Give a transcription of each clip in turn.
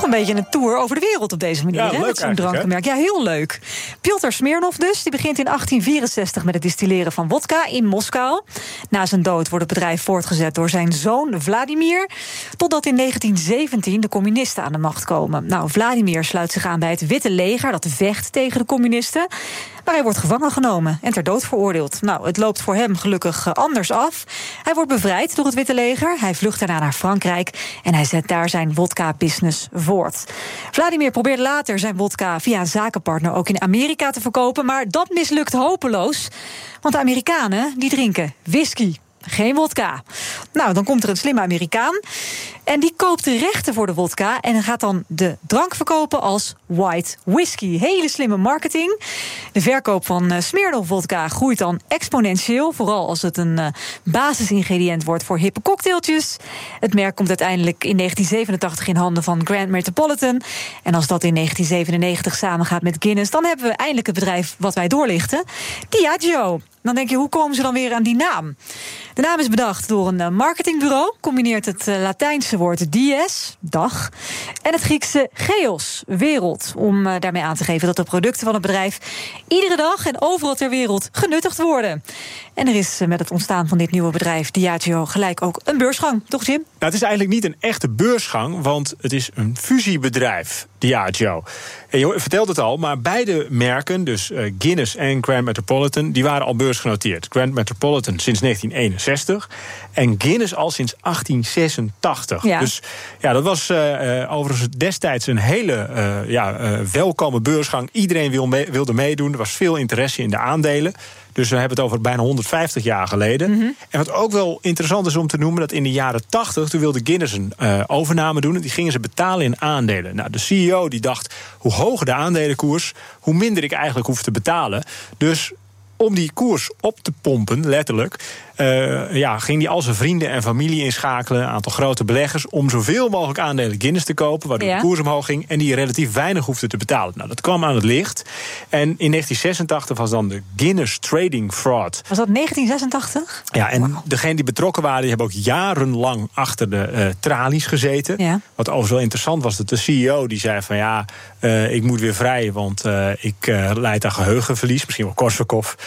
een beetje een tour over de wereld op deze manier. Ja, hè? leuk Met zo'n drankenmerk. Ja, heel leuk. Piotr Smirnov dus, die begint in 1864 met het distilleren van wodka in Moskou. Na zijn dood wordt het bedrijf voortgezet door zijn zoon Vladimir, totdat in 1917 de communisten aan de macht komen. Nou, Vladimir sluit zich aan bij het Witte Leger, dat vecht tegen de communisten. Maar hij wordt gevangen genomen en ter dood veroordeeld. Nou, het loopt voor hem gelukkig anders af. Hij wordt bevrijd door het Witte Leger. Hij vlucht daarna naar Frankrijk en hij zet daar zijn wodka-business voort. Vladimir probeerde later zijn wodka via een zakenpartner ook in Amerika te verkopen, maar dat mislukt hopeloos. Want de Amerikanen, die drinken whisky, geen wodka. Nou, dan komt er een slimme Amerikaan en die koopt de rechten voor de wodka en gaat dan de drank verkopen als white whisky. Hele slimme marketing. De verkoop van Smirnoff wodka groeit dan exponentieel, vooral als het een basisingrediënt wordt voor hippe cocktailtjes. Het merk komt uiteindelijk in 1987 in handen van Grand Metropolitan. En als dat in 1997 samengaat met Guinness, dan hebben we eindelijk het bedrijf wat wij doorlichten, Diageo. Dan denk je, hoe komen ze dan weer aan die naam? De naam is bedacht door een marketingbureau. Combineert het Latijnse woord dies, dag, en het Griekse geos, wereld. Om daarmee aan te geven dat de producten van het bedrijf iedere dag en overal ter wereld genuttigd worden. En er is met het ontstaan van dit nieuwe bedrijf Diageo gelijk ook een beursgang. Toch, Jim? Nou, het is eigenlijk niet een echte beursgang, want het is een fusiebedrijf, Diageo. En je vertelt het al, maar beide merken, dus Guinness en Grand Metropolitan, die waren al beursgenoteerd. Grand Metropolitan sinds 1961 en Guinness al sinds 1886. Ja. Dus ja, dat was overigens destijds een hele welkome beursgang. Iedereen wilde meedoen, er was veel interesse in de aandelen. Dus we hebben het over bijna 150 jaar geleden. Mm-hmm. En wat ook wel interessant is om te noemen, dat in de jaren 80... toen wilde Guinness een overname doen en die gingen ze betalen in aandelen. Nou, de CEO die dacht, hoe hoger de aandelenkoers, hoe minder ik eigenlijk hoef te betalen. Dus om die koers op te pompen, letterlijk, ging hij al zijn vrienden en familie inschakelen, een aantal grote beleggers, om zoveel mogelijk aandelen Guinness te kopen, waardoor de koers omhoog ging en die relatief weinig hoefde te betalen. Nou, dat kwam aan het licht. En in 1986 was dan de Guinness Trading Fraud. Was dat 1986? Ja, en degenen die betrokken waren, die hebben ook jarenlang achter de tralies gezeten. Ja. Wat overigens wel interessant was, dat de CEO die zei van ik moet weer vrij, want ik lijd aan geheugenverlies, misschien wel Korsakoff.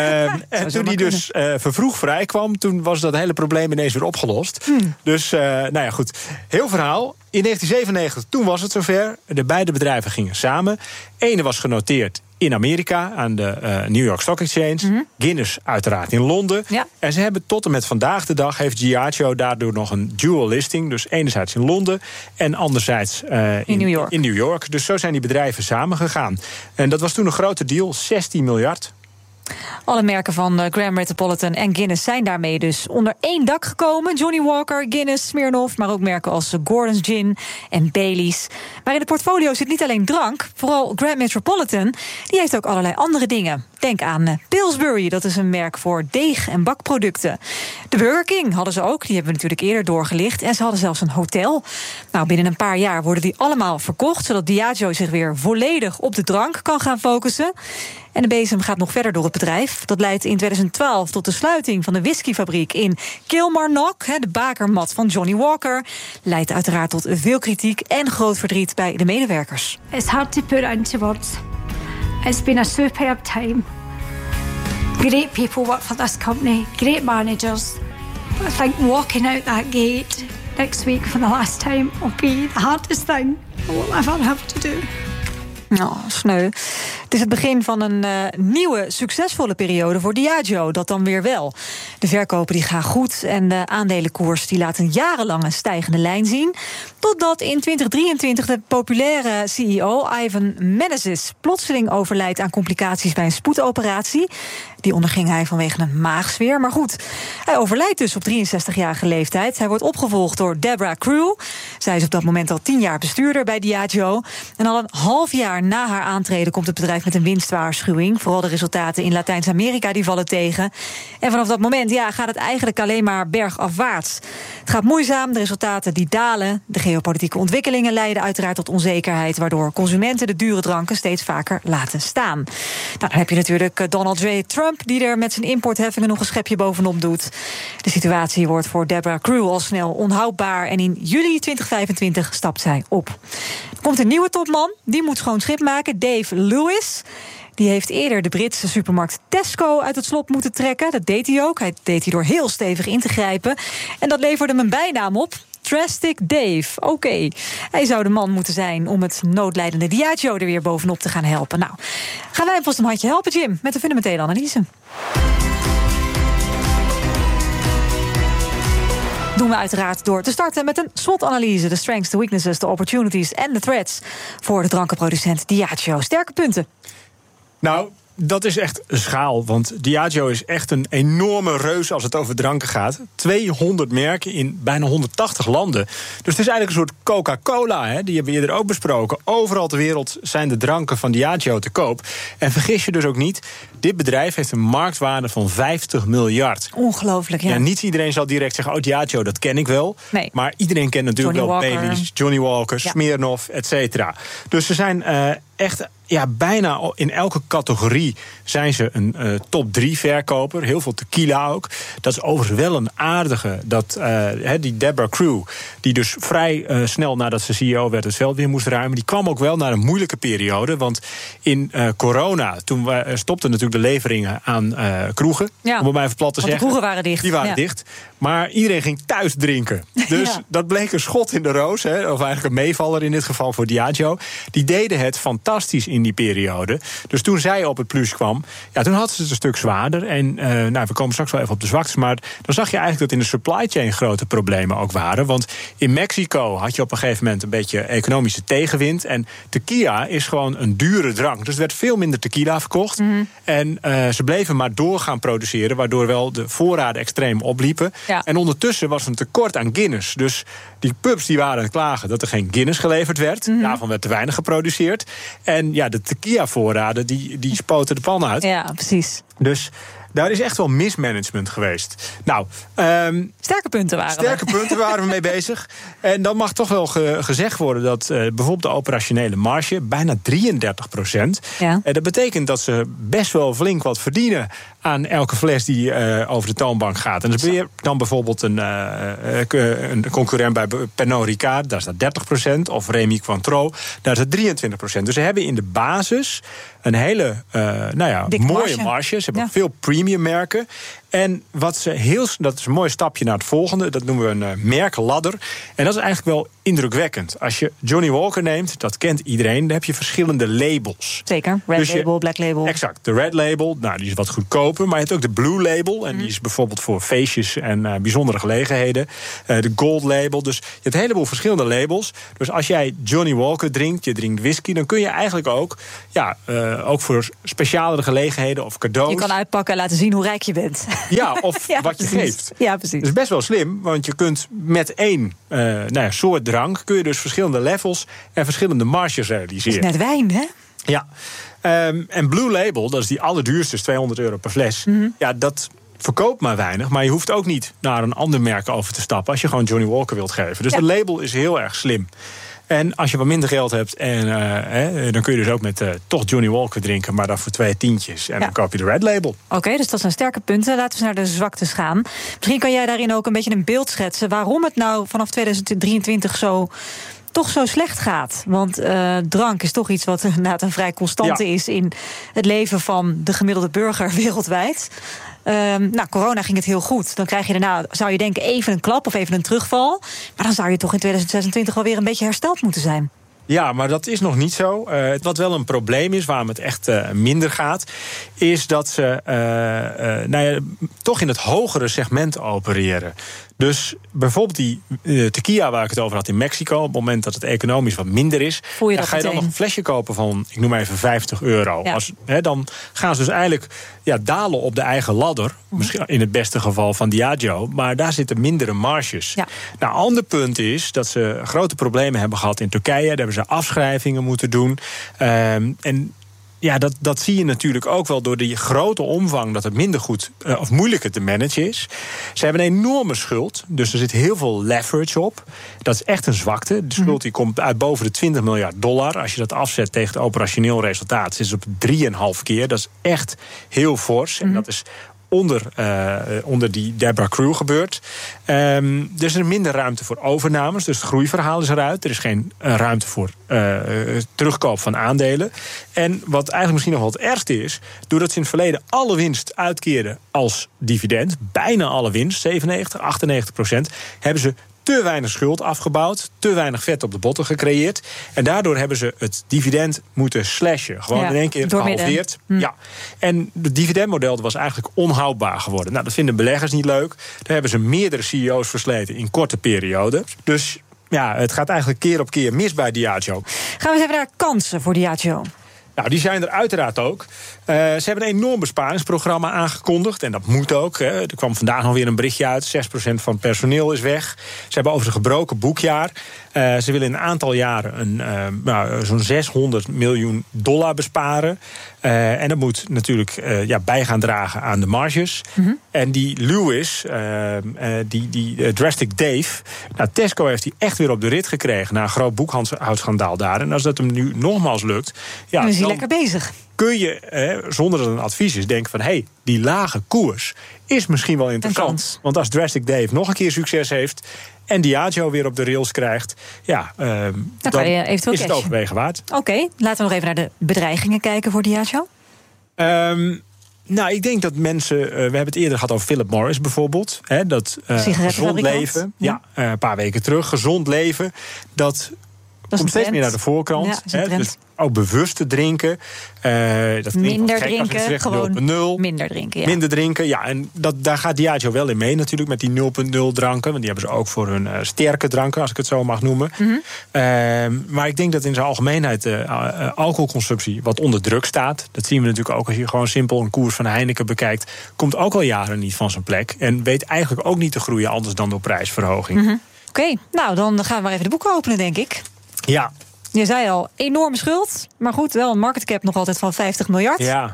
En toen hij dus vervroegd vrij kwam, toen was dat hele probleem ineens weer opgelost. Dus, goed. Heel verhaal. In 1997, toen was het zover. De beide bedrijven gingen samen. Ene was genoteerd in Amerika aan de New York Stock Exchange. Mm-hmm. Guinness uiteraard in Londen. Ja. En ze hebben tot en met vandaag de dag heeft Diageo daardoor nog een dual listing. Dus enerzijds in Londen en anderzijds in New York. Dus zo zijn die bedrijven samengegaan. En dat was toen een grote deal, 16 miljard. Alle merken van Grand Metropolitan en Guinness zijn daarmee dus onder één dak gekomen. Johnnie Walker, Guinness, Smirnoff, maar ook merken als Gordon's Gin en Baileys. Maar in het portfolio zit niet alleen drank. Vooral Grand Metropolitan, die heeft ook allerlei andere dingen. Denk aan Pillsbury, dat is een merk voor deeg- en bakproducten. De Burger King hadden ze ook, die hebben we natuurlijk eerder doorgelicht. En ze hadden zelfs een hotel. Nou, binnen een paar jaar worden die allemaal verkocht, zodat Diageo zich weer volledig op de drank kan gaan focussen. En de bezem gaat nog verder door het bedrijf. Dat leidt in 2012 tot de sluiting van de whiskyfabriek in Kilmarnock. De bakermat van Johnnie Walker. Leidt uiteraard tot veel kritiek en groot verdriet bij de medewerkers. It's hard to put into words. It's been a superb time. Great people work for this company. Great managers. I think walking out that gate next week for the last time will be the hardest thing I will ever have to do. Nou, sneu. Het is het begin van een nieuwe, succesvolle periode voor Diageo. Dat dan weer wel. De verkopen die gaan goed en de aandelenkoers die laat een jarenlange stijgende lijn zien. Totdat in 2023 de populaire CEO Ivan Menezes plotseling overlijdt aan complicaties bij een spoedoperatie. Die onderging hij vanwege een maagzweer. Maar goed, hij overlijdt dus op 63-jarige leeftijd. Hij wordt opgevolgd door Deborah Crew. Zij is op dat moment al 10 jaar bestuurder bij Diageo. En al een half jaar na haar aantreden komt het bedrijf met een winstwaarschuwing. Vooral de resultaten in Latijns-Amerika die vallen tegen. En vanaf dat moment gaat het eigenlijk alleen maar bergafwaarts. Het gaat moeizaam, de resultaten die dalen. De geopolitieke ontwikkelingen leiden uiteraard tot onzekerheid, waardoor consumenten de dure dranken steeds vaker laten staan. Nou, dan heb je natuurlijk Donald J. Trump, Trump, die er met zijn importheffingen nog een schepje bovenop doet. De situatie wordt voor Deborah Crew al snel onhoudbaar en in juli 2025 stapt zij op. Er komt een nieuwe topman, die moet schoon schip maken, Dave Lewis. Die heeft eerder de Britse supermarkt Tesco uit het slop moeten trekken. Dat deed hij ook. Hij deed hij door heel stevig in te grijpen. En dat leverde hem een bijnaam op. Drastic Dave. Oké. Hij zou de man moeten zijn om het noodlijdende Diageo er weer bovenop te gaan helpen. Nou, gaan wij hem vast een handje helpen, Jim, met de fundamentele analyse. Doen we uiteraard door te starten met een SWOT-analyse. De strengths, de weaknesses, de opportunities en de threats voor de drankenproducent Diageo. Sterke punten. Nou, dat is echt een schaal, want Diageo is echt een enorme reus als het over dranken gaat. 200 merken in bijna 180 landen. Dus het is eigenlijk een soort Coca-Cola, hè? Die hebben we eerder ook besproken. Overal ter wereld zijn de dranken van Diageo te koop. En vergis je dus ook niet, dit bedrijf heeft een marktwaarde van 50 miljard. Ongelooflijk, ja. En niet iedereen zal direct zeggen, oh, Diageo, dat ken ik wel. Nee. Maar iedereen kent natuurlijk Johnny wel Walker. Baileys, Johnny Walker, Smirnoff, et cetera. Dus ze zijn echt, bijna in elke categorie zijn ze een top 3 verkoper. Heel veel tequila ook. Dat is overigens wel een aardige. Die Deborah Crew, die dus vrij snel nadat ze CEO werd het veld weer moest ruimen, die kwam ook wel naar een moeilijke periode. Want in corona, toen stopten natuurlijk de leveringen aan kroegen. Ja, om het maar even plat te zeggen. De kroegen waren dicht. Die waren dicht. Maar iedereen ging thuis drinken. Dus dat bleek een schot in de roos. Hè, of eigenlijk een meevaller in dit geval voor Diageo. Die deden het fantastisch in die periode. Dus toen zij op het plus kwam, toen hadden ze het een stuk zwaarder. En we komen straks wel even op de zwaktes. Maar dan zag je eigenlijk dat in de supply chain grote problemen ook waren. Want in Mexico had je op een gegeven moment een beetje economische tegenwind. En tequila is gewoon een dure drank. Dus er werd veel minder tequila verkocht. Mm-hmm. En ze bleven maar door gaan produceren, waardoor wel de voorraden extreem opliepen. Ja. En ondertussen was er een tekort aan Guinness. Dus die pubs die waren aan het klagen dat er geen Guinness geleverd werd. Mm-hmm. Daarvan werd te weinig geproduceerd. En de tequila-voorraden die spoten de pan uit. Ja, precies. Dus daar is echt wel mismanagement geweest. Nou, sterke punten waren we mee bezig. En dan mag toch wel gezegd worden dat bijvoorbeeld de operationele marge bijna 33%. Ja. Dat betekent dat ze best wel flink wat verdienen aan elke fles die over de toonbank gaat. En dan bijvoorbeeld een concurrent bij Pernod Ricard, daar staat 30%. Of Rémy Cointreau, daar staat 23%. Dus ze hebben in de basis een hele mooie marge. Ze hebben ook veel premium merken. En dat is een mooi stapje naar het volgende. Dat noemen we een merkladder. En dat is eigenlijk wel indrukwekkend. Als je Johnny Walker neemt, dat kent iedereen, dan heb je verschillende labels. Zeker, red label, black label. Exact, de red label, die is wat goedkoper. Maar je hebt ook de blue label. En die is bijvoorbeeld voor feestjes en bijzondere gelegenheden. De gold label. Dus je hebt een heleboel verschillende labels. Dus als jij Johnny Walker drinkt, je drinkt whisky, dan kun je eigenlijk ook voor specialere gelegenheden of cadeaus. Je kan uitpakken en laten zien hoe rijk je bent. Ja, of wat je geeft. Ja, precies. Dat is best wel slim, want je kunt met één soort drank kun je dus verschillende levels en verschillende marges realiseren. Dat is net wijn, hè? Ja. En Blue Label, dat is die allerduurste, is €200 per fles. Mm-hmm. Ja, dat verkoopt maar weinig, maar je hoeft ook niet naar een ander merk over te stappen als je gewoon Johnny Walker wilt geven. Dus dat label is heel erg slim. En als je wat minder geld hebt, dan kun je dus ook met toch Johnny Walker drinken, maar dan voor €2 en dan koop je de red label. Oké, dus dat zijn sterke punten. Laten we eens naar de zwaktes gaan. Misschien kan jij daarin ook een beetje een beeld schetsen waarom het nou vanaf 2023 toch zo slecht gaat. Want drank is toch iets wat inderdaad een vrij constante is in het leven van de gemiddelde burger wereldwijd. Corona ging het heel goed. Dan krijg je daarna, zou je denken, even een klap of even een terugval. Maar dan zou je toch in 2026 wel weer een beetje hersteld moeten zijn. Ja, maar dat is nog niet zo. Wat wel een probleem is, waarom het echt minder gaat, is dat ze toch in het hogere segment opereren. Dus bijvoorbeeld die tequila waar ik het over had in Mexico, op het moment dat het economisch wat minder is, ga je dan nog een flesje kopen van, ik noem maar even €50. Ja. Dan gaan ze dus eigenlijk dalen op de eigen ladder. Misschien in het beste geval van Diageo, maar daar zitten mindere marges. Ja. Nou, een ander punt is dat ze grote problemen hebben gehad in Turkije. Daar hebben ze afschrijvingen moeten doen. En dat zie je natuurlijk ook wel door die grote omvang, dat het minder goed of moeilijker te managen is. Ze hebben een enorme schuld, dus er zit heel veel leverage op. Dat is echt een zwakte. De schuld die komt uit boven de $20 miljard. Als je dat afzet tegen het operationeel resultaat, zit het op 3,5 keer. Dat is echt heel fors. En dat is onder die Deborah Crew gebeurt. Er is er minder ruimte voor overnames, dus het groeiverhaal is eruit. Er is geen ruimte voor terugkoop van aandelen. En wat eigenlijk misschien nog wel het ergste is, doordat ze in het verleden alle winst uitkeerden als dividend, bijna alle winst, 97-98%, hebben ze te weinig schuld afgebouwd, te weinig vet op de botten gecreëerd. En daardoor hebben ze het dividend moeten slashen. Gewoon in één keer gehalveerd. Ja. En het dividendmodel was eigenlijk onhoudbaar geworden. Nou, dat vinden beleggers niet leuk. Daar hebben ze meerdere CEO's versleten in korte perioden. Dus ja, het gaat eigenlijk keer op keer mis bij Diageo. Gaan we eens even naar kansen voor Diageo. Nou, die zijn er uiteraard ook. Ze hebben een enorm besparingsprogramma aangekondigd. En dat moet ook. Er kwam vandaag nog weer een berichtje uit. 6% van het personeel is weg. Ze hebben over een gebroken boekjaar. Ze willen in een aantal jaren zo'n $600 miljoen besparen. En dat moet natuurlijk bij gaan dragen aan de marges. En die Lewis, die Drastic Dave, nou, Tesco heeft die echt weer op de rit gekregen na een groot boekhoudschandaal daar. En als dat hem nu nogmaals lukt, dan is hij lekker bezig. Kun je, zonder dat het een advies is, denken van die lage koers is misschien wel interessant. Want als Drastic Dave nog een keer succes heeft en Diageo weer op de rails krijgt, dan kan je eventueel is het overwegen waard. Oké, laten we nog even naar de bedreigingen kijken voor Diageo. Nou, ik denk dat mensen, we hebben het eerder gehad over Philip Morris bijvoorbeeld. Dat gezond leven. Ja, een paar weken terug. Gezond leven. Dat komt steeds meer naar de voorkant. Ja, dus ook bewust te drinken. Dat minder drinken, zegt, gewoon minder drinken. Ja. Minder drinken, ja. En daar gaat Diageo wel in mee natuurlijk met die 0,0 dranken. Want die hebben ze ook voor hun sterke dranken, als ik het zo mag noemen. Maar ik denk dat in zijn algemeenheid alcoholconsumptie wat onder druk staat. Dat zien we natuurlijk ook als je gewoon simpel een koers van Heineken bekijkt. Komt ook al jaren niet van zijn plek. En weet eigenlijk ook niet te groeien anders dan door prijsverhoging. Oké, nou dan gaan we maar even de boeken openen, denk ik. Ja. Je zei al, enorme schuld. Maar goed, wel een market cap nog altijd van 50 miljard. Ja.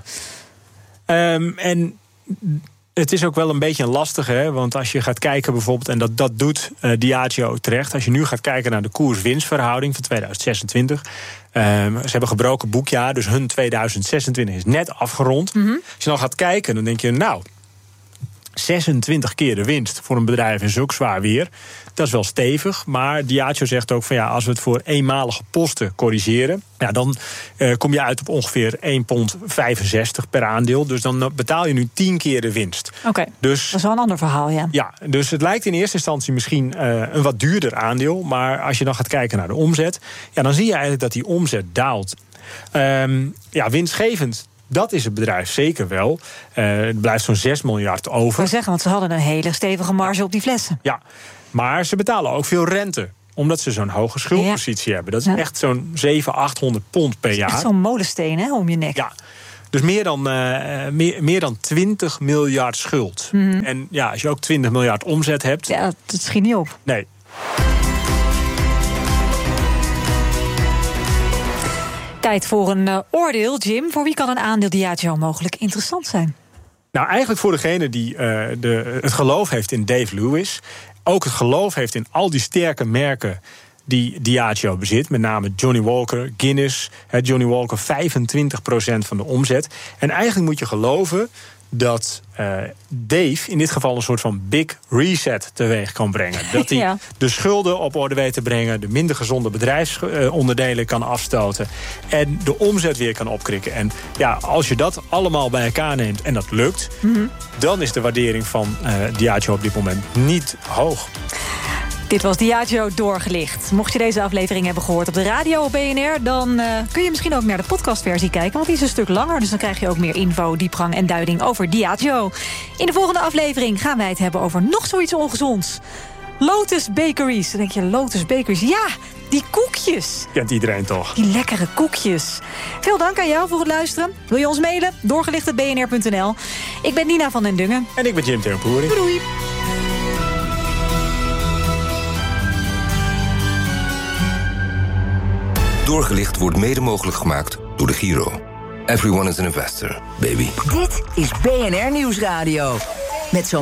En het is ook wel een beetje een lastige. Want als je gaat kijken bijvoorbeeld, en dat doet Diageo terecht. Als je nu gaat kijken naar de koers-winstverhouding van 2026. Ze hebben gebroken boekjaar, dus hun 2026 is net afgerond. Als je dan gaat kijken, dan denk je, 26 keer de winst voor een bedrijf in zulk zwaar weer. Dat is wel stevig, maar Diageo zegt ook van als we het voor eenmalige posten corrigeren, dan kom je uit op ongeveer £1,65 per aandeel. Dus dan betaal je nu 10 keer de winst. Oké, dus dat is wel een ander verhaal, ja. Ja, dus het lijkt in eerste instantie misschien een wat duurder aandeel, maar als je dan gaat kijken naar de omzet, dan zie je eigenlijk dat die omzet daalt. Winstgevend, dat is het bedrijf zeker wel. Er blijft zo'n 6 miljard over. Ik wil zeggen, want ze hadden een hele stevige marge op die flessen. Ja, maar ze betalen ook veel rente. Omdat ze zo'n hoge schuldpositie hebben. Dat is echt zo'n 700-800 pond per jaar. Echt zo'n molensteen om je nek. Ja, dus meer dan 20 miljard schuld. En als je ook 20 miljard omzet hebt. Ja, dat schiet niet op. Nee. Tijd voor een oordeel, Jim. Voor wie kan een aandeel Diageo mogelijk interessant zijn? Nou, eigenlijk voor degene die het geloof heeft in Dave Lewis. Ook het geloof heeft in al die sterke merken die Diageo bezit. Met name Johnny Walker, Guinness. Johnny Walker 25% van de omzet. En eigenlijk moet je geloven dat Dave in dit geval een soort van big reset teweeg kan brengen. Dat hij de schulden op orde weet te brengen, de minder gezonde bedrijfsonderdelen kan afstoten en de omzet weer kan opkrikken. En als je dat allemaal bij elkaar neemt en dat lukt, dan is de waardering van Diageo op dit moment niet hoog. Dit was Diageo doorgelicht. Mocht je deze aflevering hebben gehoord op de radio op BNR, dan kun je misschien ook naar de podcastversie kijken, want die is een stuk langer, dus dan krijg je ook meer info, diepgang en duiding over Diageo. In de volgende aflevering gaan wij het hebben over nog zoiets ongezonds. Lotus Bakeries. Dan denk je, Lotus Bakeries, ja, die koekjes. Kent iedereen toch? Die lekkere koekjes. Veel dank aan jou voor het luisteren. Wil je ons mailen? Doorgelicht@bnr.nl. Ik ben Nina van den Dungen. En ik ben Jim Terpoering. Doei. Doorgelicht wordt mede mogelijk gemaakt door de Giro. Everyone is an investor, baby. Dit is BNR Nieuwsradio. Met zo'n